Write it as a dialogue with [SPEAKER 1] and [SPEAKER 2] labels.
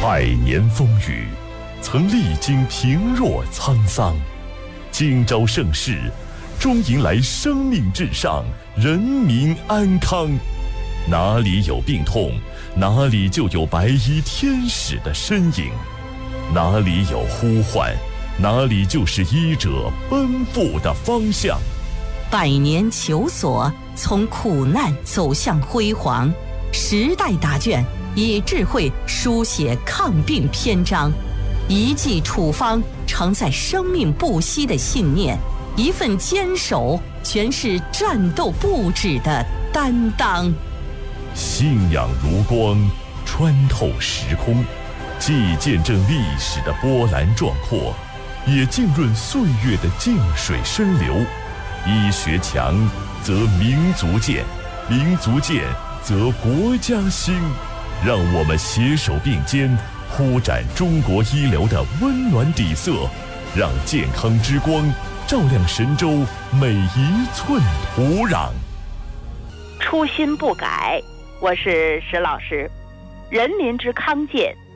[SPEAKER 1] 百年风雨，曾历经平若沧桑，今朝盛世，终迎来生命至上，人民安康。哪里有病痛，哪里就有白衣天使的身影；哪里有呼唤，哪里就是医者奔赴的方向。
[SPEAKER 2] 百年求索，从苦难走向辉煌。时代答卷，以智慧书写抗病篇章。一剂处方，承载生命不息的信念；一份坚守，诠释战斗不止的担当。
[SPEAKER 1] 信仰如光，穿透时空，既见证历史的波澜壮阔，也浸润岁月的静水深流。医学强，则民族健；民族健，则国家兴。让我们携手并肩，铺展中国医疗的温暖底色，让健康之光照亮神州每一寸土壤。
[SPEAKER 3] 初心不改，我是石老师。人民之康健，